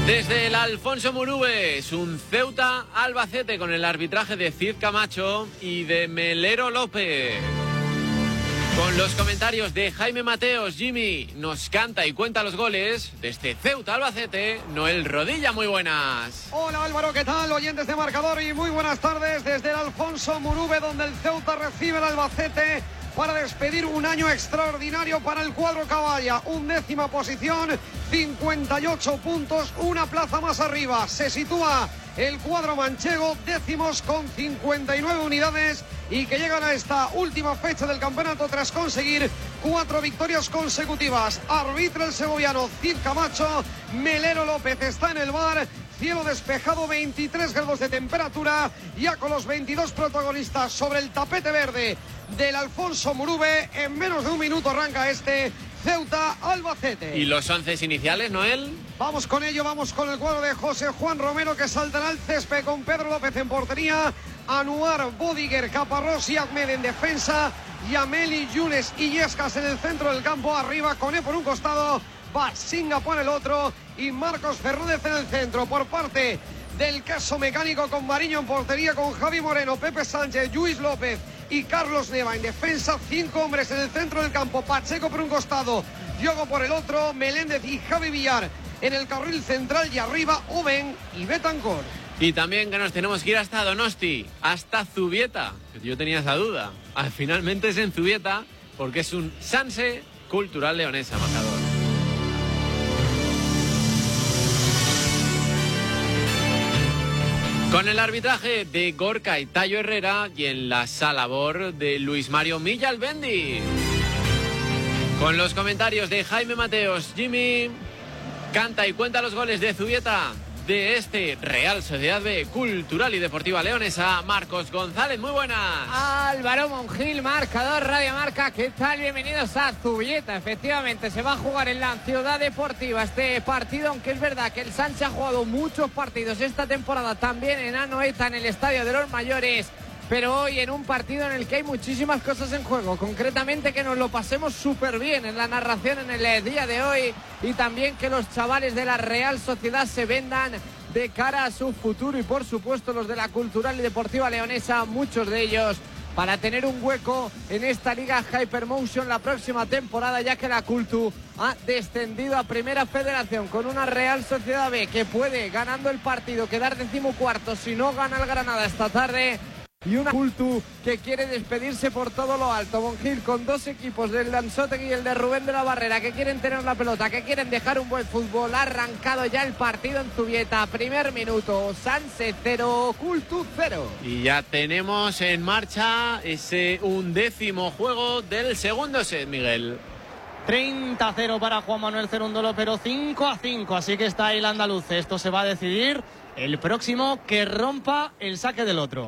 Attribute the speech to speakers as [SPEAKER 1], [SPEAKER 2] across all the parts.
[SPEAKER 1] Desde el Alfonso Murube es un Ceuta Albacete con el arbitraje de Cid Camacho y de Melero López. Con los comentarios de Jaime Mateos, Jimmy nos canta y cuenta los goles desde Ceuta Albacete, Noel Rodilla, muy buenas.
[SPEAKER 2] Hola Álvaro, ¿qué tal? Oyentes de Marcador y muy buenas tardes desde el Alfonso Murube, donde el Ceuta recibe al Albacete para despedir un año extraordinario para el cuadro caballa. 11ª posición, 58 puntos, una plaza más arriba. Se sitúa el cuadro manchego, décimos con 59 unidades y que llegan a esta última fecha del campeonato tras conseguir 4 victorias consecutivas. Arbitra el segoviano Cid Camacho, Melero López está en el bar. Cielo despejado, 23 grados de temperatura, ya con los 22 protagonistas sobre el tapete verde del Alfonso Murube. En menos de un minuto arranca este Ceuta Albacete.
[SPEAKER 1] ¿Y los 11 iniciales, Noel?
[SPEAKER 2] Vamos con ello, vamos con el cuadro de José Juan Romero, que saltará al césped con Pedro López en portería, Anuar, Bodiger, Caparrós y Ahmed en defensa, Yameli, Yunes y Yescas en el centro del campo. Arriba Coné por un costado, Batsinga por el otro y Marcos Fernández en el centro. Por parte del caso mecánico, con Mariño en portería, con Javi Moreno, Pepe Sánchez, Luis López y Carlos Neva en defensa. 5 hombres en el centro del campo, Pacheco por un costado, Diogo por el otro, Meléndez y Javi Villar en el carril central y arriba Oben y Betancor.
[SPEAKER 1] Y también que nos tenemos que ir hasta Donosti, hasta Zubieta. Yo tenía esa duda. Finalmente es en Zubieta porque es un Sanse Cultural Leonesa, marcador. Con el arbitraje de Gorka y Tayo Herrera y en la salabor de Luis Mario Millalbendi. Con los comentarios de Jaime Mateos, Jimmy canta y cuenta los goles de Zubieta de este Real Sociedad B Cultural y Deportiva Leonesa, Marcos González, muy buenas.
[SPEAKER 3] Álvaro Monjil, marcador Radio Marca, ¿qué tal? Bienvenidos a Zubieta. Efectivamente, se va a jugar en la Ciudad Deportiva este partido, aunque es verdad que el Sánchez ha jugado muchos partidos esta temporada, también en Anoeta, en el Estadio de los Mayores, pero hoy en un partido en el que hay muchísimas cosas en juego, concretamente que nos lo pasemos súper bien en la narración en el día de hoy y también que los chavales de la Real Sociedad se vendan de cara a su futuro y por supuesto los de la Cultural y Deportiva Leonesa, muchos de ellos para tener un hueco en esta Liga Hypermotion la próxima temporada, ya que la Cultu ha descendido a Primera Federación con una Real Sociedad B que puede, ganando el partido, quedar 14º si no gana el Granada esta tarde. Y una Cultu que quiere despedirse por todo lo alto. Monjil con 2 equipos, del Lanzotegui y el de Rubén de la Barrera, que quieren tener la pelota, que quieren dejar un buen fútbol. Ha arrancado ya el partido en Zubieta. Primer minuto, Sanse 0, Cultu 0.
[SPEAKER 1] Y ya tenemos en marcha ese 11º juego del segundo set, Miguel.
[SPEAKER 4] 30-0 para Juan Manuel Cerúndolo, pero 5-5. Así que está ahí el andaluz. Esto se va a decidir el próximo que rompa el saque del otro.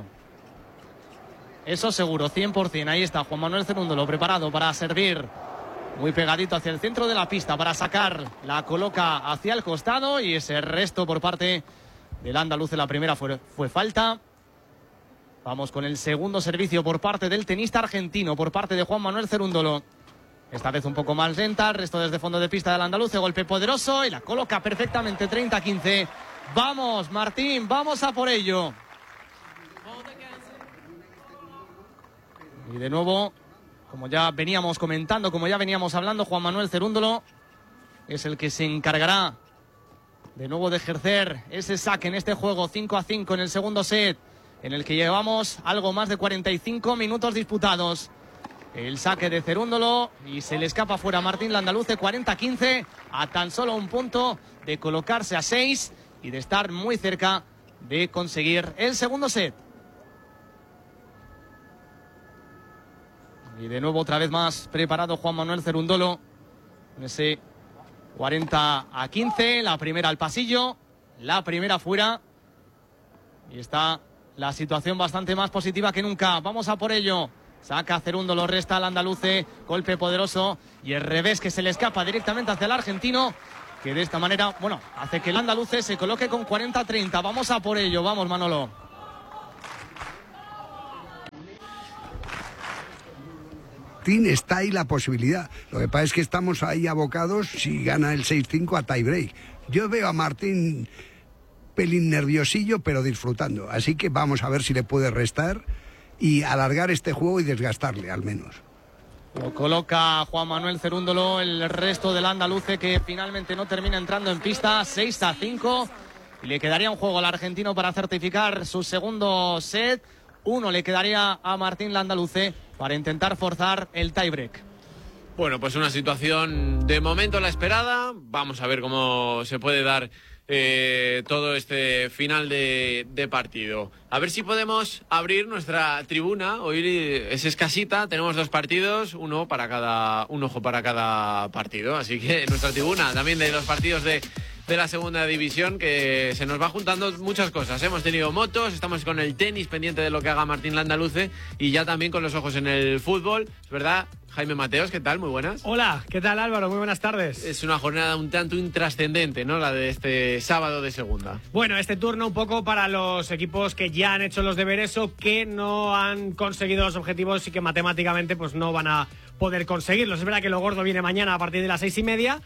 [SPEAKER 4] Eso seguro, 100%. Ahí está Juan Manuel Cerúndolo preparado para servir. Muy pegadito hacia el centro de la pista para sacar. La coloca hacia el costado y ese resto por parte del andaluz en la primera fue falta. Vamos con el segundo servicio por parte del tenista argentino, por parte de Juan Manuel Cerúndolo. Esta vez un poco más lenta, el resto desde fondo de pista del andaluz. De golpe poderoso y la coloca perfectamente, 30-15. Vamos, Martín, vamos a por ello. Y de nuevo, como ya veníamos comentando, como ya veníamos hablando, Juan Manuel Cerúndolo es el que se encargará de nuevo de ejercer ese saque en este juego. 5-5 en el segundo set, en el que llevamos algo más de 45 minutos disputados. El saque de Cerúndolo y se le escapa fuera Martín Landaluce, 40-15, a tan solo un punto de colocarse a 6 y de estar muy cerca de conseguir el segundo set. Y de nuevo otra vez más preparado Juan Manuel Cerúndolo en ese 40-15, la primera al pasillo, la primera fuera y está la situación bastante más positiva que nunca. Vamos a por ello. Saca Cerúndolo, resta al andaluce, golpe poderoso y el revés que se le escapa directamente hacia el argentino, que de esta manera, bueno, hace que el andaluce se coloque con 40-30. Vamos a por ello, vamos Manolo.
[SPEAKER 5] Está ahí la posibilidad. Lo que pasa es que estamos ahí abocados, si gana el 6-5, a tie break. Yo veo a Martín pelín nerviosillo, pero disfrutando. Así que vamos a ver si le puede restar y alargar este juego y desgastarle al menos.
[SPEAKER 4] Lo coloca Juan Manuel Cerúndolo, el resto del andaluce que finalmente no termina entrando en pista, 6-5. Y le quedaría un juego al argentino para certificar su segundo set. 1 le quedaría a Martín Landaluce para intentar forzar el tiebreak.
[SPEAKER 1] Bueno, pues una situación de momento la esperada. Vamos a ver cómo se puede dar todo este final de partido. A ver si podemos abrir nuestra tribuna. Hoy es escasita, tenemos 2 partidos, un ojo para cada partido. Así que nuestra tribuna también de los partidos de la segunda división, que se nos va juntando muchas cosas. Hemos tenido motos, estamos con el tenis pendiente de lo que haga Martín Landaluce y ya también con los ojos en el fútbol. Es verdad, Jaime Mateos, ¿qué tal? Muy buenas.
[SPEAKER 6] Hola, ¿qué tal Álvaro? Muy buenas tardes.
[SPEAKER 1] Es una jornada un tanto intrascendente, ¿no? La de este sábado de segunda.
[SPEAKER 6] Bueno, este turno un poco para los equipos que ya han hecho los deberes o que no han conseguido los objetivos y que matemáticamente pues no van a poder conseguirlos. Es verdad que lo gordo viene mañana a partir de las 6:30.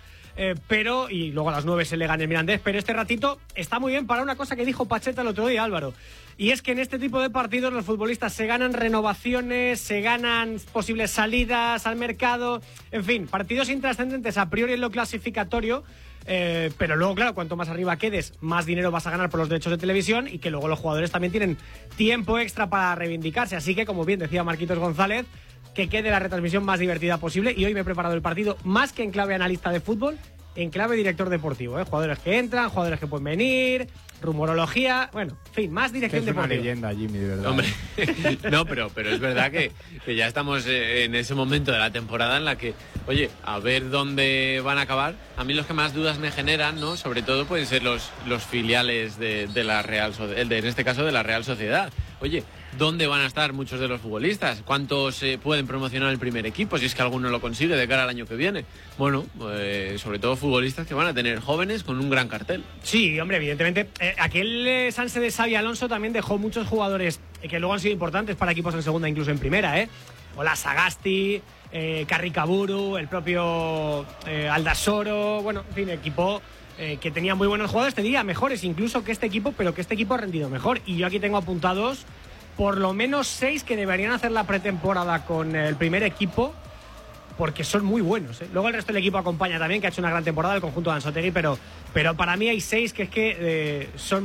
[SPEAKER 6] Pero, y luego a las 9 se le gana el Mirandés, pero este ratito está muy bien para una cosa que dijo Pacheta el otro día, Álvaro, y es que en este tipo de partidos los futbolistas se ganan renovaciones, se ganan posibles salidas al mercado, en fin, partidos intrascendentes a priori en lo clasificatorio, pero luego, claro, cuanto más arriba quedes, más dinero vas a ganar por los derechos de televisión y que luego los jugadores también tienen tiempo extra para reivindicarse, así que, como bien decía Marquitos González, que quede la retransmisión más divertida posible, y hoy me he preparado el partido más que en clave analista de fútbol, en clave director deportivo, jugadores que entran, jugadores que pueden venir, rumorología, bueno, en fin, más dirección deportiva.
[SPEAKER 7] Es una leyenda, Jimmy, de verdad.
[SPEAKER 1] Hombre, no, pero es verdad que ya estamos en ese momento de la temporada en la que, oye, a ver dónde van a acabar. A mí los que más dudas me generan, ¿no? Sobre todo pueden ser los filiales de la Real Sociedad, en este caso de la Real Sociedad. Oye, ¿dónde van a estar muchos de los futbolistas? ¿Cuántos pueden promocionar el primer equipo? Si es que alguno lo consigue de cara al año que viene. Bueno, sobre todo futbolistas que van a tener jóvenes con un gran cartel.
[SPEAKER 6] Sí, hombre, evidentemente. Aquel Sanse de Xavi Alonso también dejó muchos jugadores que luego han sido importantes para equipos en segunda, incluso en primera, Hola, Sagasti, Carricaburu, el propio Aldasoro. Bueno, en fin, equipo que tenía muy buenos jugadores, te diría mejores incluso que este equipo, pero que este equipo ha rendido mejor. Y yo aquí tengo apuntados por lo menos 6 que deberían hacer la pretemporada con el primer equipo, porque son muy buenos. Luego el resto del equipo acompaña también, que ha hecho una gran temporada, el conjunto de Anzotegui, pero para mí hay 6 que es que son,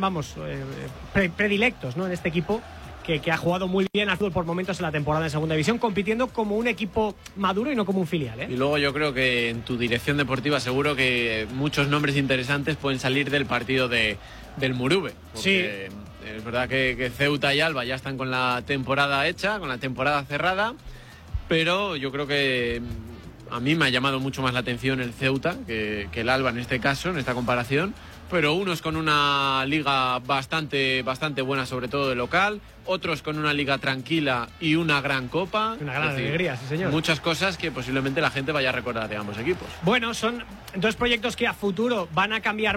[SPEAKER 6] predilectos, ¿no? En este equipo, que ha jugado muy bien al fútbol por momentos en la temporada en segunda división, compitiendo como un equipo maduro y no como un filial,
[SPEAKER 1] Y luego yo creo que en tu dirección deportiva seguro que muchos nombres interesantes pueden salir del partido del Muruve.
[SPEAKER 6] Sí.
[SPEAKER 1] Es verdad que Ceuta y Alba ya están con la temporada hecha, con la temporada cerrada, pero yo creo que a mí me ha llamado mucho más la atención el Ceuta que el Alba en este caso, en esta comparación, pero unos con una liga bastante buena, sobre todo de local, otros con una liga tranquila y una gran copa.
[SPEAKER 6] Una gran alegría, sí señor.
[SPEAKER 1] Muchas cosas que posiblemente la gente vaya a recordar de ambos equipos.
[SPEAKER 6] Bueno, son 2 proyectos que a futuro van a cambiar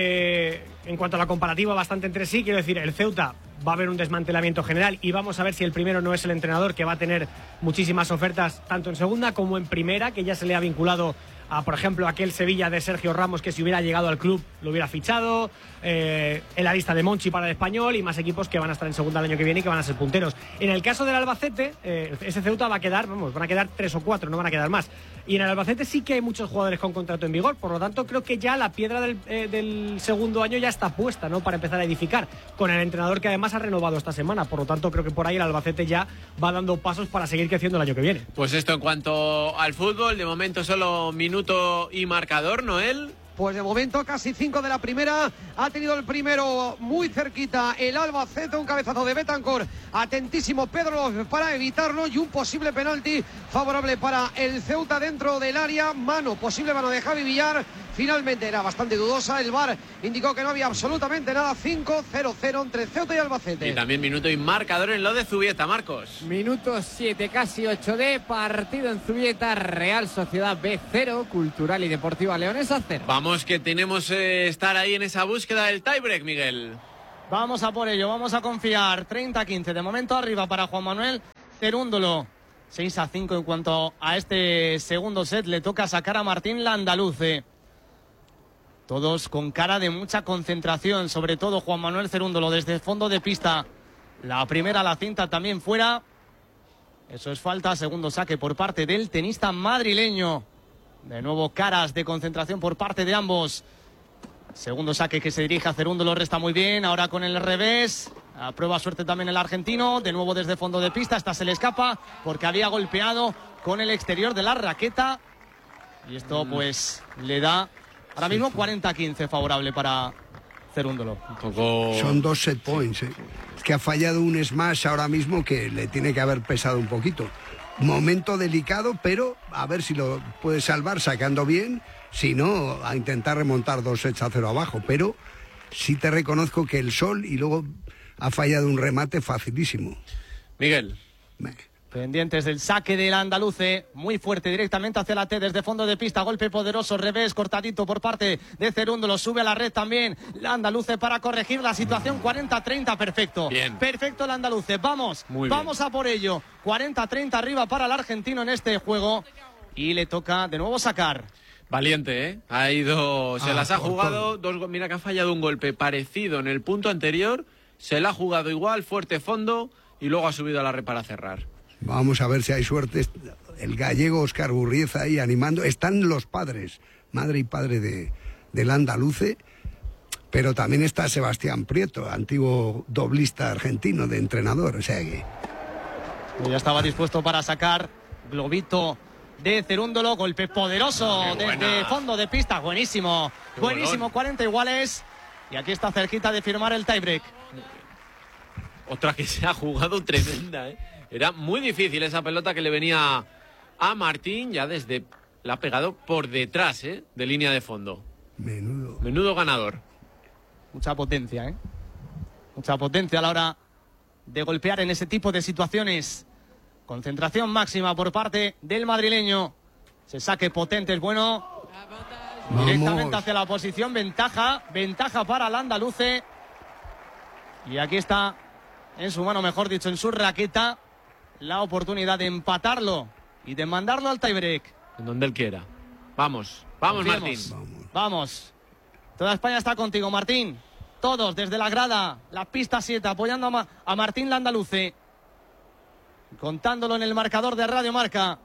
[SPEAKER 6] en cuanto a la comparativa bastante entre sí. Quiero decir, el Ceuta va a haber un desmantelamiento general y vamos a ver si el primero no es el entrenador, que va a tener muchísimas ofertas tanto en segunda como en primera, que ya se le ha vinculado a, por ejemplo, aquel Sevilla de Sergio Ramos, que si hubiera llegado al club lo hubiera fichado, en la lista de Monchi para el Español, y más equipos que van a estar en segunda el año que viene y que van a ser punteros. En el caso del Albacete, ese Ceuta va a quedar, van a quedar 3 o 4, no van a quedar más. Y en el Albacete sí que hay muchos jugadores con contrato en vigor, por lo tanto creo que ya la piedra del segundo año ya está puesta, ¿no? Para empezar a edificar, con el entrenador que además ha renovado esta semana. Por lo tanto creo que por ahí el Albacete ya va dando pasos para seguir creciendo el año que viene.
[SPEAKER 1] Pues esto en cuanto al fútbol, de momento solo minuto y marcador, Noel.
[SPEAKER 2] Pues de momento casi 5 de la primera. Ha tenido el primero muy cerquita el Albacete, un cabezazo de Betancor, atentísimo Pedro López para evitarlo, y un posible penalti favorable para el Ceuta dentro del área. Posible mano de Javi Villar. Finalmente era bastante dudosa. El VAR indicó que no había absolutamente nada. 5-0-0 entre Ceuta y Albacete.
[SPEAKER 1] Y también minuto y marcador en lo de Zubieta, Marcos.
[SPEAKER 3] Minuto 7, casi 8 de partido en Zubieta. Real Sociedad B 0, Cultural y Deportiva Leonesa 0.
[SPEAKER 1] Vamos, que tenemos estar ahí en esa búsqueda del tiebreak, Miguel.
[SPEAKER 4] Vamos a por ello, vamos a confiar. 30-15 de momento arriba para Juan Manuel Cerúndolo. 6-5 en cuanto a este segundo set. Le toca sacar a Martín Landaluce. Todos con cara de mucha concentración, sobre todo Juan Manuel Cerúndolo desde el fondo de pista. La primera, la cinta también fuera. Eso es falta, segundo saque por parte del tenista madrileño. De nuevo caras de concentración por parte de ambos. Segundo saque que se dirige a Cerúndolo, resta muy bien, ahora con el revés. A prueba suerte también el argentino, de nuevo desde fondo de pista, esta se le escapa porque había golpeado con el exterior de la raqueta. Y esto pues le da ahora mismo 40-15 favorable para Cerúndolo.
[SPEAKER 5] Son 2 set points, ¿eh? Es que ha fallado un smash ahora mismo que le tiene que haber pesado un poquito. Momento delicado, pero a ver si lo puede salvar sacando bien. Si no, a intentar remontar 2-0 abajo. Pero sí te reconozco que el sol y luego ha fallado un remate facilísimo.
[SPEAKER 1] Miguel.
[SPEAKER 4] Pendientes del saque del andaluce, muy fuerte directamente hacia la T desde fondo de pista, golpe poderoso, revés, cortadito por parte de Cerúndolo, sube a la red también la andaluce para corregir la situación. 40-30, perfecto.
[SPEAKER 1] Bien.
[SPEAKER 4] Perfecto el andaluce, vamos a por ello. 40-30 arriba para el argentino en este juego y le toca de nuevo sacar.
[SPEAKER 1] Valiente, ¿eh? Ha ido, se las ha jugado, mira que ha fallado un golpe parecido en el punto anterior, se la ha jugado igual, fuerte fondo y luego ha subido a la red para cerrar.
[SPEAKER 5] Vamos a ver si hay suerte. El gallego Óscar Gurrieza ahí animando. Están los padres, madre y padre del andaluce, pero también está Sebastián Prieto, antiguo doblista argentino de entrenador. O sea que
[SPEAKER 4] ya estaba dispuesto para sacar globito de Cerúndolo, golpe poderoso desde fondo de pista, buenísimo, buenísimo, 40 iguales. Y aquí está cerquita de firmar el tiebreak.
[SPEAKER 1] Otra que se ha jugado tremenda, ¿eh? Era muy difícil esa pelota que le venía a Martín, ya desde la ha pegado por detrás, ¿eh? De línea de fondo. Menudo ganador.
[SPEAKER 4] Mucha potencia, ¿eh? Mucha potencia a la hora de golpear en ese tipo de situaciones. Concentración máxima por parte del madrileño. Se saque potente, es bueno. Directamente hacia la posición, ventaja para el andaluce. Y aquí está en su mano, mejor dicho, en su raqueta, la oportunidad de empatarlo y de mandarlo al tiebreak.
[SPEAKER 1] En donde él quiera. Vamos, Martín.
[SPEAKER 4] Vamos. Toda España está contigo, Martín. Todos desde la grada, la pista 7, apoyando a Martín Landaluce. Contándolo en el marcador de Radio Marca.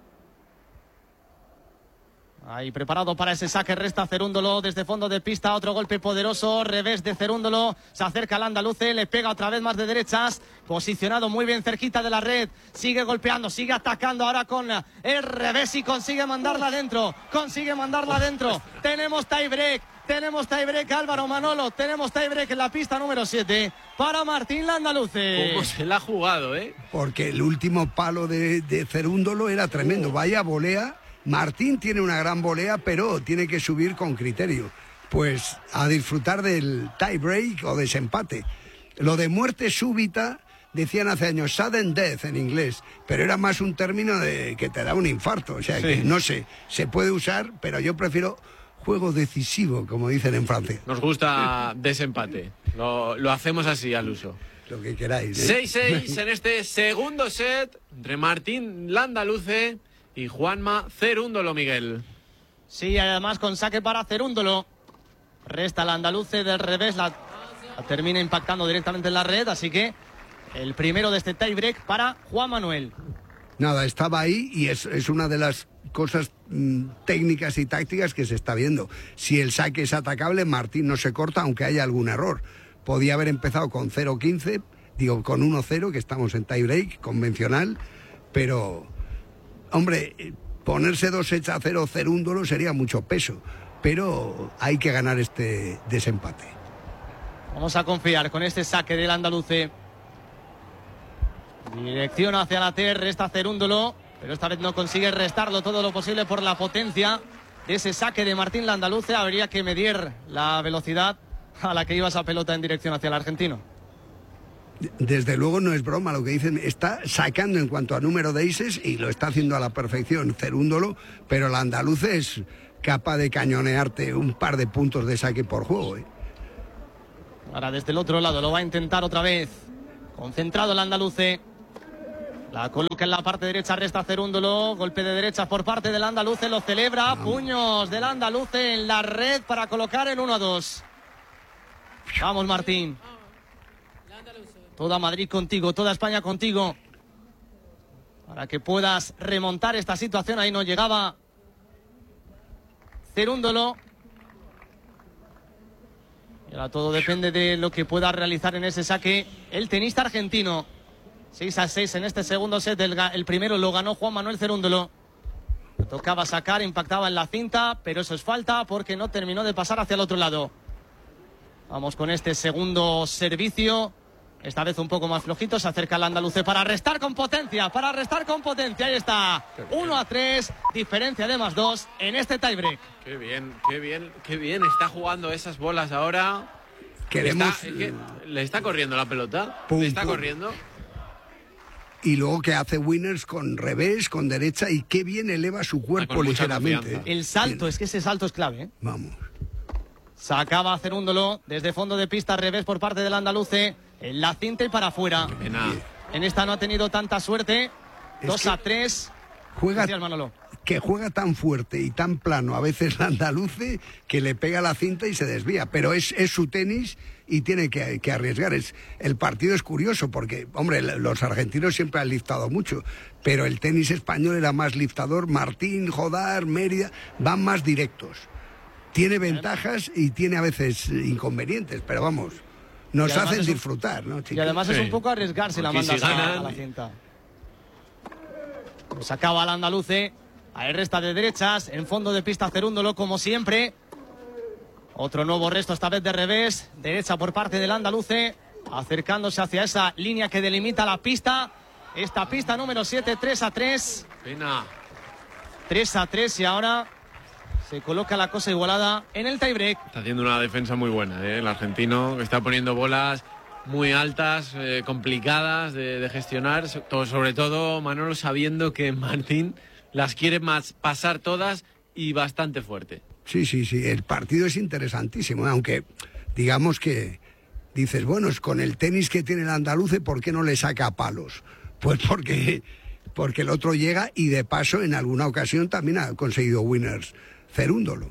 [SPEAKER 4] Ahí preparado para ese saque, resta Cerúndolo desde fondo de pista, otro golpe poderoso, revés de Cerúndolo, se acerca al andaluce, le pega otra vez más de derechas, posicionado muy bien cerquita de la red, sigue golpeando, sigue atacando ahora con el revés y consigue mandarla adentro, tenemos tiebreak Álvaro Manolo, tenemos tiebreak en la pista número 7 para Martín Landaluce.
[SPEAKER 1] ¿Cómo se la ha jugado, eh?
[SPEAKER 5] Porque el último palo de Cerúndolo era tremendo, vaya volea. Martín tiene una gran volea, pero tiene que subir con criterio. Pues a disfrutar del tie-break o desempate. Lo de muerte súbita, decían hace años, sudden death en inglés, pero era más un término de que te da un infarto. O sea, que no sé, se puede usar, pero yo prefiero juego decisivo, como dicen en Francia.
[SPEAKER 1] Nos gusta desempate. Lo hacemos así al uso.
[SPEAKER 5] Lo que queráis, ¿eh?
[SPEAKER 1] 6-6 en este segundo set entre Martín Landaluce y Juanma Cerúndolo, Miguel.
[SPEAKER 4] Sí, además con saque para Cerúndolo. Resta el andaluce del revés, la termina impactando directamente en la red, así que el primero de este tiebreak para Juan Manuel.
[SPEAKER 5] Nada, estaba ahí y es una de las cosas técnicas y tácticas que se está viendo. Si el saque es atacable, Martín no se corta, aunque haya algún error. Podía haber empezado con 0-15, digo, con 1-0, que estamos en tiebreak convencional, pero... Hombre, ponerse 2-0 Cerúndolo sería mucho peso, pero hay que ganar este desempate.
[SPEAKER 4] Vamos a confiar con este saque del andaluce. Dirección hacia la T, resta Cerúndolo, pero esta vez no consigue restarlo todo lo posible por la potencia de ese saque de Martín Landaluce. Habría que medir la velocidad a la que iba esa pelota en dirección hacia el argentino.
[SPEAKER 5] Desde luego no es broma lo que dicen, está sacando en cuanto a número de aces y lo está haciendo a la perfección Cerúndolo, pero el andaluce es capaz de cañonearte un par de puntos de saque por juego, ¿eh?
[SPEAKER 4] Ahora desde el otro lado lo va a intentar otra vez. Concentrado el andaluce. La coloca en la parte derecha, resta Cerúndolo. Golpe de derecha por parte del Andaluce, lo celebra. Puños del Andaluce en la red para colocar el 1-2. Vamos, Martín. Toda Madrid contigo, toda España contigo. Para que puedas remontar esta situación. Ahí no llegaba Cerúndolo. Y ahora todo depende de lo que pueda realizar en ese saque el tenista argentino. 6-6 en este segundo set. El primero lo ganó Juan Manuel Cerúndolo. Tocaba sacar, impactaba en la cinta, pero eso es falta porque no terminó de pasar hacia el otro lado. Vamos con este segundo servicio. Esta vez un poco más flojito. Se acerca el andaluce para restar con potencia. Ahí está. 1-3. Diferencia de +2 en este tiebreak.
[SPEAKER 1] Qué bien está jugando esas bolas ahora. Le está corriendo la pelota. Le está corriendo.
[SPEAKER 5] Y luego que hace winners con revés, con derecha, y qué bien eleva su cuerpo ligeramente.
[SPEAKER 4] El salto, es que ese salto es clave, ¿eh?
[SPEAKER 5] Vamos.
[SPEAKER 4] Sacaba Cerúndolo desde fondo de pista, revés por parte del andaluce. En la cinta y para afuera. En esta no ha tenido tanta suerte. 2-3. Juega
[SPEAKER 5] tan fuerte y tan plano a veces el andaluce que le pega la cinta y se desvía. Pero es su tenis y tiene que arriesgar. El partido es curioso porque, hombre, los argentinos siempre han liftado mucho, pero el tenis español era más liftador. Martín, Jodar, Mérida van más directos. Tiene ventajas y tiene a veces inconvenientes, pero vamos, nos hacen disfrutar, ¿no, chicos?
[SPEAKER 4] Y además es un poco arriesgarse la manda a la cinta. Sacaba al andaluce. Ahí resta de derechas. En fondo de pista Cerúndolo, como siempre. Otro nuevo resto, esta vez de revés. Derecha por parte del andaluce. Acercándose hacia esa línea que delimita la pista. Esta pista número 7, 3-3.
[SPEAKER 1] Pena.
[SPEAKER 4] 3-3 y ahora se coloca la cosa igualada en el tiebreak.
[SPEAKER 1] Está haciendo una defensa muy buena, el argentino, que está poniendo bolas muy altas, complicadas de gestionar, sobre todo Manolo sabiendo que Martín las quiere pasar todas y bastante fuerte.
[SPEAKER 5] Sí, el partido es interesantísimo, aunque digamos que dices, bueno, es con el tenis que tiene el andaluce, ¿por qué no le saca palos? Pues porque el otro llega y de paso en alguna ocasión también ha conseguido winners Cerúndolo.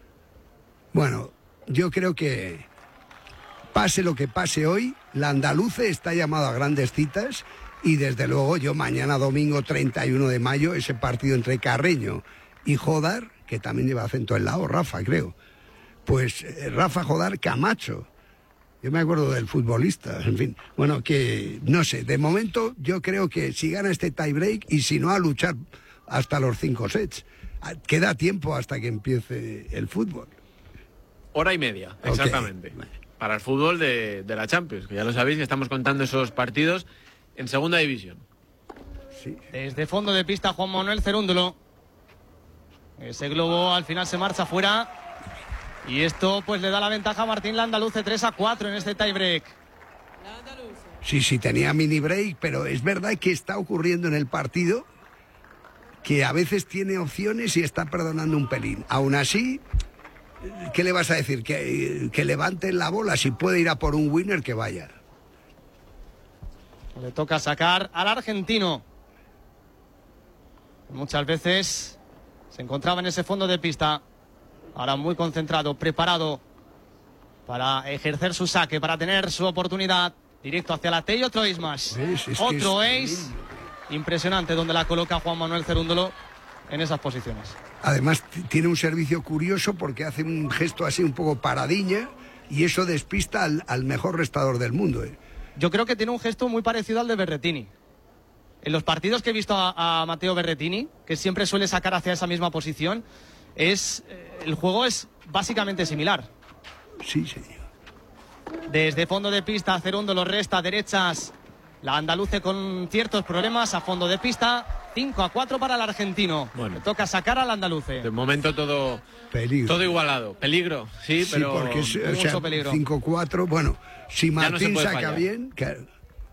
[SPEAKER 5] Bueno, yo creo que pase lo que pase hoy, la andaluce está llamado a grandes citas y desde luego yo mañana domingo 31 de mayo ese partido entre Carreño y Jodar, que también lleva acento en la O, Rafa creo, pues Rafa Jodar Camacho, yo me acuerdo del futbolista, en fin, bueno, que no sé, de momento yo creo que si gana este tiebreak y si no a luchar hasta los 5 sets, queda tiempo hasta que empiece el fútbol.
[SPEAKER 1] Hora y media, exactamente. Okay. Para el fútbol de la Champions, que ya lo sabéis que estamos contando esos partidos en segunda división.
[SPEAKER 4] Sí. Desde fondo de pista Juan Manuel Cerúndolo. Ese globo al final se marcha fuera. Y esto pues le da la ventaja a Martín Landaluce 3-4 en este tiebreak.
[SPEAKER 5] Sí, tenía mini break, pero es verdad que está ocurriendo en el partido que a veces tiene opciones y está perdonando un pelín. Aún así, ¿qué le vas a decir? Que levante la bola, si puede ir a por un winner, que vaya.
[SPEAKER 4] Le toca sacar al argentino. Muchas veces se encontraba en ese fondo de pista. Ahora muy concentrado, preparado para ejercer su saque, para tener su oportunidad. Directo hacia la T y otro ace más. Otro ace. Impresionante donde la coloca Juan Manuel Cerúndolo en esas posiciones.
[SPEAKER 5] Además tiene un servicio curioso porque hace un gesto así un poco paradiña y eso despista al mejor restador del mundo.
[SPEAKER 4] Yo creo que tiene un gesto muy parecido al de Berrettini. En los partidos que he visto a Matteo Berrettini, que siempre suele sacar hacia esa misma posición, el juego es básicamente similar.
[SPEAKER 5] Sí, señor.
[SPEAKER 4] Desde fondo de pista, Cerúndolo resta derechas. La andaluce con ciertos problemas a fondo de pista. 5-4 para el argentino. Bueno, le toca sacar al andaluce.
[SPEAKER 1] De momento todo igualado. Peligro, sí, pero
[SPEAKER 5] porque mucho peligro. 5-4, bueno, si Martín no saca bien, claro.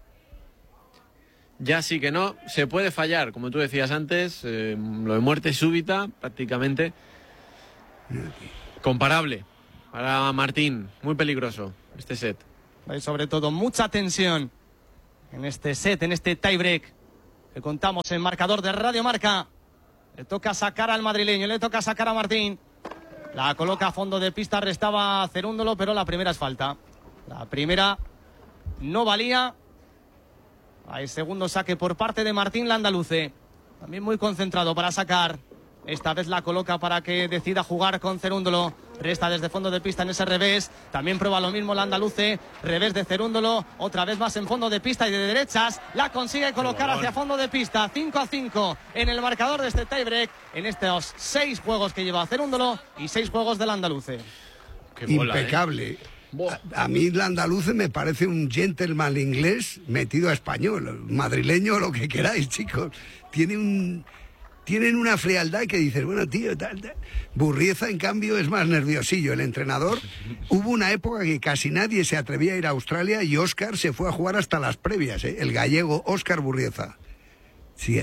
[SPEAKER 1] Ya sí que no, se puede fallar, como tú decías antes, lo de muerte súbita, prácticamente comparable para Martín, muy peligroso este set.
[SPEAKER 4] Hay sobre todo mucha tensión en este set, en este tiebreak que contamos en marcador de Radio Marca. Le toca sacar al madrileño, le toca sacar a Martín. La coloca a fondo de pista, restaba Cerúndolo, pero la primera es falta. La primera no valía. Hay segundo saque por parte de Martín Landaluce. También muy concentrado para sacar. Esta vez la coloca para que decida jugar con Cerúndolo. Resta desde fondo de pista en ese revés. También prueba lo mismo Landaluce. Revés de Cerúndolo. Otra vez más en fondo de pista y de derechas. La consigue colocar hacia fondo de pista. 5-5 en el marcador de este tiebreak. En estos 6 juegos que lleva Cerúndolo y 6 juegos del Landaluce.
[SPEAKER 5] Impecable. A mí Landaluce me parece un gentleman inglés metido a español. Madrileño, lo que queráis, chicos. Tienen una frialdad que dices, bueno, tío, tal. Burrieza, en cambio, es más nerviosillo. El entrenador, hubo una época que casi nadie se atrevía a ir a Australia y Óscar se fue a jugar hasta las previas, ¿eh? El gallego Óscar Burrieza. Sí.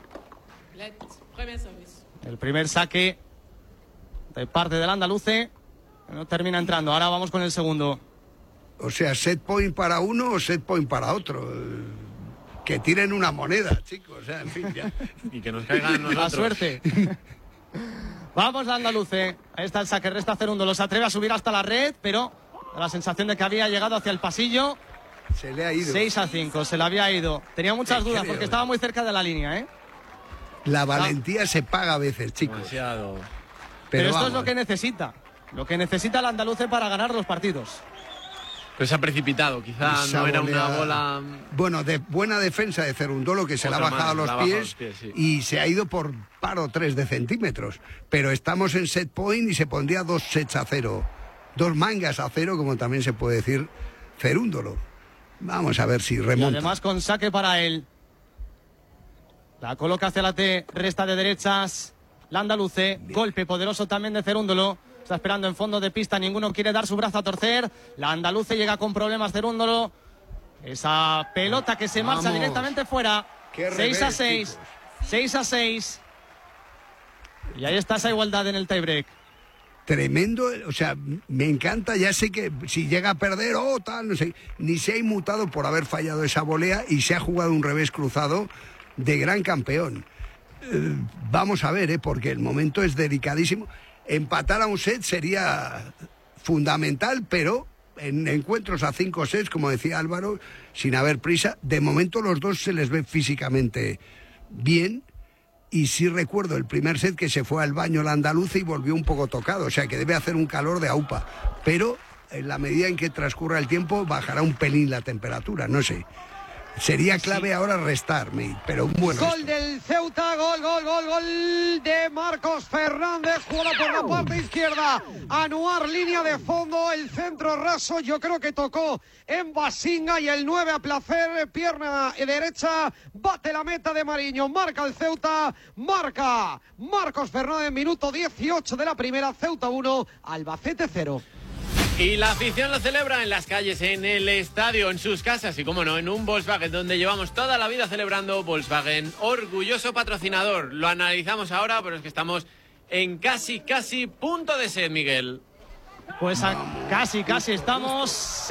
[SPEAKER 4] El primer saque de parte del Andaluce no termina entrando. Ahora vamos con el segundo.
[SPEAKER 5] O sea, set point para uno o set point para otro. Que tiren una moneda, chicos. O sea, en fin, ya.
[SPEAKER 1] Y que nos caigan nosotros.
[SPEAKER 4] La suerte. Vamos, Landaluce. Ahí está el saque, resta Cerúndolo. Se atreve a subir hasta la red, pero da la sensación de que había llegado hacia el pasillo.
[SPEAKER 5] Se le ha ido.
[SPEAKER 4] 6-5, se le había ido. Tenía muchas dudas porque estaba muy cerca de la línea, ¿eh?
[SPEAKER 5] La valentía se paga a veces, chicos.
[SPEAKER 1] Demasiado.
[SPEAKER 4] Pero esto es lo que necesita. Lo que necesita el Andaluce para ganar los partidos.
[SPEAKER 1] Pero se ha precipitado, quizá no era una bola...
[SPEAKER 5] Bueno, de buena defensa de Cerúndolo, que se le ha bajado los pies,
[SPEAKER 1] sí.
[SPEAKER 5] Y se ha ido por paro 3 de centímetros. Pero estamos en set point y se pondría 2 sets a 0. 2 mangas a 0, como también se puede decir Cerúndolo. Vamos a ver si remonta.
[SPEAKER 4] Y además con saque para él. La coloca hacia la T, resta de derechas. Landaluce, golpe poderoso también de Cerúndolo. Está esperando en fondo de pista, ninguno quiere dar su brazo a torcer. La Andaluce llega con problemas, Cerúndolo. Esa pelota que se marcha directamente fuera. 6-6. 6-6. Y ahí está esa igualdad en el tiebreak.
[SPEAKER 5] Tremendo, o sea, me encanta, ya sé que si llega a perder, tal, no sé, ni se ha inmutado por haber fallado esa volea y se ha jugado un revés cruzado de gran campeón. Vamos a ver, porque el momento es delicadísimo. Empatar a un set sería fundamental, pero en encuentros a 5 sets, como decía Álvaro, sin haber prisa, de momento los dos se les ve físicamente bien. Y sí recuerdo el primer set que se fue al baño la Andaluce y volvió un poco tocado, o sea que debe hacer un calor de aupa, pero en la medida en que transcurra el tiempo bajará un pelín la temperatura, no sé. Sería clave ahora restarme, pero un buen
[SPEAKER 2] gol del Ceuta, gol de Marcos Fernández, jugada por la parte izquierda, Anuar, línea de fondo, el centro raso, yo creo que tocó en Basinga y el 9 a placer, pierna derecha, bate la meta de Mariño, marca el Ceuta, marca Marcos Fernández, minuto 18 de la primera, Ceuta 1, Albacete 0.
[SPEAKER 1] Y la afición lo celebra en las calles, en el estadio, en sus casas y, como no, en un Volkswagen donde llevamos toda la vida celebrando. Volkswagen, orgulloso patrocinador. Lo analizamos ahora, pero es que estamos en casi punto de ser, Miguel.
[SPEAKER 4] Pues casi estamos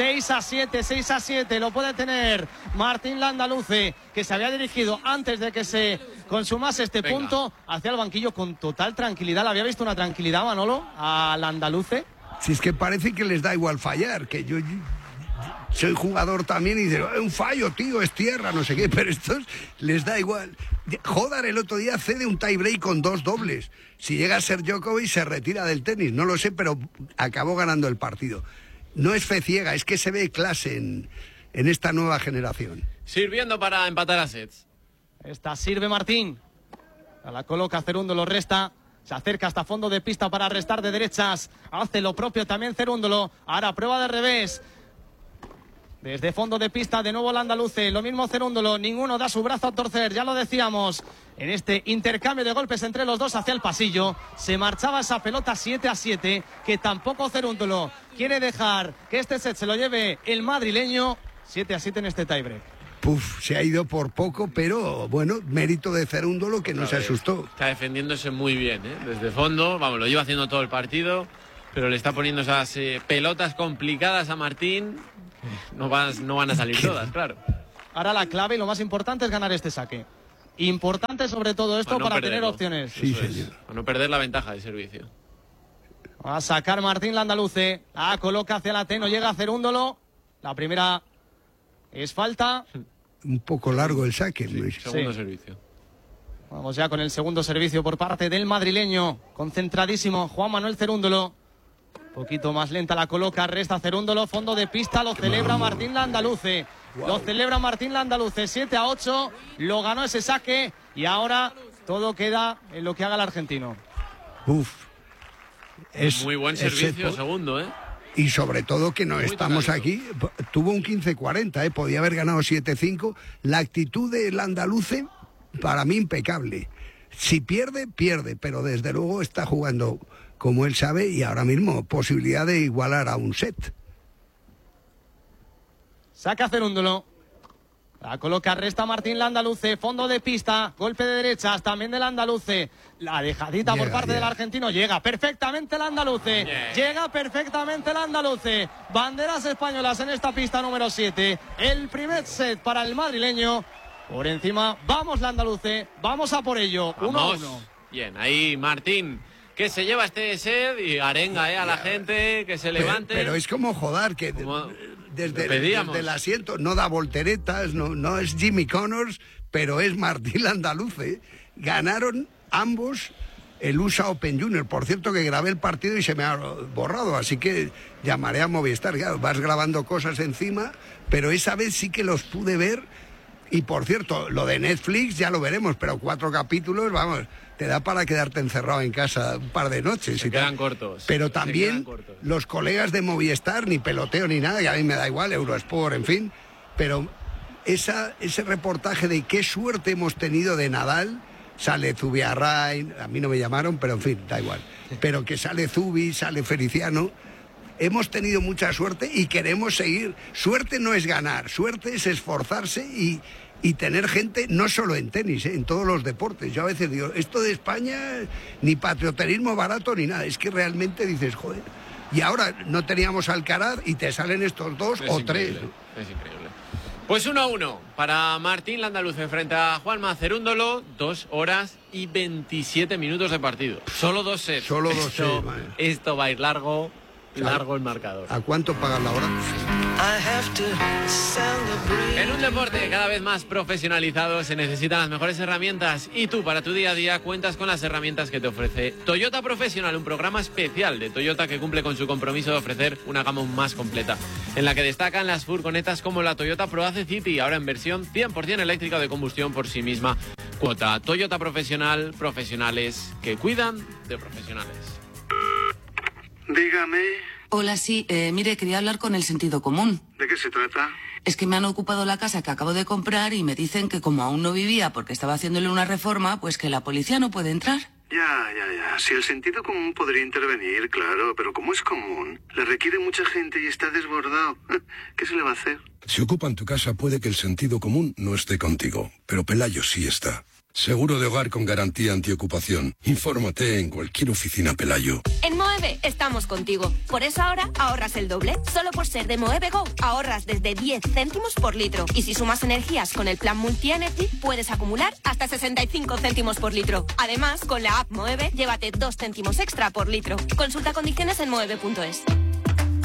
[SPEAKER 4] 6-7, lo puede tener Martín Landaluce, que se había dirigido antes de que se consumase este punto hacia el banquillo con total tranquilidad. ¿Le había visto una tranquilidad, Manolo, al Andaluce?
[SPEAKER 5] Si es que parece que les da igual fallar, que yo soy jugador también y digo, un fallo, tío, es tierra, no sé qué, pero estos les da igual. Jodar el otro día cede un tiebreak con 2 dobles. Si llega a ser Djokovic se retira del tenis, no lo sé, pero acabó ganando el partido. No es fe ciega, es que se ve clase en esta nueva generación.
[SPEAKER 1] Sirviendo para empatar a sets.
[SPEAKER 4] Esta sirve Martín. La coloca Cerúndolo, resta. Se acerca hasta fondo de pista para restar de derechas. Hace lo propio también Cerúndolo. Ahora prueba de revés. Desde fondo de pista de nuevo el Andaluce. Lo mismo Cerúndolo. Ninguno da su brazo a torcer. Ya lo decíamos. En este intercambio de golpes entre los dos hacia el pasillo. Se marchaba esa pelota 7-7. Que tampoco Cerúndolo quiere dejar que este set se lo lleve el madrileño. 7-7 en este tiebreak.
[SPEAKER 5] Se ha ido por poco, pero bueno, mérito de Cerúndolo que no se asustó.
[SPEAKER 1] Está defendiéndose muy bien, desde fondo, vamos, lo lleva haciendo todo el partido, pero le está poniendo esas pelotas complicadas a Martín. No van a salir todas, claro.
[SPEAKER 4] Ahora la clave y lo más importante es ganar este saque. Importante sobre todo esto para tener opciones.
[SPEAKER 5] Sí, señor.
[SPEAKER 1] Para no perder la ventaja de servicio.
[SPEAKER 4] Va a sacar Martín Landaluce. La coloca hacia la T, no llega a Cerúndolo. La primera es falta.
[SPEAKER 5] Un poco largo el saque, Luis.
[SPEAKER 1] Segundo servicio.
[SPEAKER 4] Vamos ya con el segundo servicio por parte del madrileño. Concentradísimo Juan Manuel Cerúndolo. Un poquito más lenta la coloca, resta Cerúndolo. Fondo de pista, lo celebra Martín Landaluce. Lo celebra Martín Landaluce. 7-8. Lo ganó ese saque. Y ahora todo queda en lo que haga el argentino.
[SPEAKER 5] Uf. Es
[SPEAKER 1] muy buen servicio, segundo, ¿eh?
[SPEAKER 5] Y sobre todo que no
[SPEAKER 1] muy
[SPEAKER 5] estamos
[SPEAKER 1] tocadito.
[SPEAKER 5] aquí. Tuvo un 15-40, ¿eh? Podía haber ganado 7-5. La actitud del andaluce, para mí, impecable. Si pierde, pierde, pero desde luego está jugando como él sabe y ahora mismo posibilidad de igualar a un set.
[SPEAKER 4] Saca Cerúndolo. La coloca, resta Martín Landaluce. Fondo de pista, golpe de derechas también del Andaluce. La dejadita por parte del argentino. Llega perfectamente el Andaluce. Llega perfectamente el Andaluce. Banderas españolas en esta pista número 7. El primer set para el madrileño. Por encima, vamos Landaluce. Vamos a por ello. 1-1.
[SPEAKER 1] Bien, ahí Martín, que se lleva este set y arenga a la gente, que se levante.
[SPEAKER 5] Pero es como Jodar, que desde el asiento no da volteretas, no es Jimmy Connors, pero es Martín Landaluce. Ganaron ambos el USA Open Junior. Por cierto que grabé el partido y se me ha borrado, así que llamaré a Movistar. Claro, vas grabando cosas encima, pero esa vez sí que los pude ver. Y por cierto, lo de Netflix ya lo veremos, pero 4 capítulos, vamos, te da para quedarte encerrado en casa un par de noches.
[SPEAKER 1] Se quedan cortos.
[SPEAKER 5] Pero también los colegas de Movistar, ni peloteo ni nada, que a mí me da igual, Eurosport, en fin. Pero ese reportaje de qué suerte hemos tenido de Nadal, sale Zubiarrain, a mí no me llamaron, pero en fin, da igual. Pero que sale Zubi, sale Feliciano. Hemos tenido mucha suerte y queremos seguir. Suerte no es ganar, suerte es esforzarse y tener gente, no solo en tenis, en todos los deportes. Yo a veces digo, esto de España, ni patrioterismo barato ni nada. Es que realmente dices, joder. Y ahora no teníamos Alcaraz y te salen estos dos o tres.
[SPEAKER 1] Es increíble. Pues 1-1 para Martín Landaluce frente a Juanma Cerúndolo. 2 horas y 27 minutos de partido. Solo 2 sets.
[SPEAKER 5] Solo 2 sets.
[SPEAKER 1] Esto va a ir largo. Largo el marcador.
[SPEAKER 5] ¿A cuánto pagan la hora?
[SPEAKER 1] En un deporte cada vez más profesionalizado se necesitan las mejores herramientas y tú para tu día a día cuentas con las herramientas que te ofrece Toyota Professional, un programa especial de Toyota que cumple con su compromiso de ofrecer una gama más completa, en la que destacan las furgonetas como la Toyota ProAce City, ahora en versión 100% eléctrica de combustión por sí misma cuota. Toyota Professional, profesionales que cuidan de profesionales.
[SPEAKER 7] Dígame.
[SPEAKER 8] Hola, sí. Mire, quería hablar con el sentido común.
[SPEAKER 7] ¿De qué se trata?
[SPEAKER 8] Es que me han ocupado la casa que acabo de comprar y me dicen que como aún no vivía porque estaba haciéndole una reforma, pues que la policía no puede entrar.
[SPEAKER 7] Ya. Si el sentido común podría intervenir, claro, pero como es común, le requiere mucha gente y está desbordado. ¿Qué se le va a hacer?
[SPEAKER 9] Si ocupan tu casa puede que el sentido común no esté contigo, pero Pelayo sí está. Seguro de hogar con garantía antiocupación. Infórmate en cualquier oficina Pelayo.
[SPEAKER 10] En Moeve estamos contigo. Por eso ahora ahorras el doble. Solo por ser de Moeve Go ahorras desde 10 céntimos por litro. Y si sumas energías con el plan Multi-Energy, puedes acumular hasta 65 céntimos por litro. Además, con la app Moeve, llévate 2 céntimos extra por litro. Consulta condiciones en moeve.es.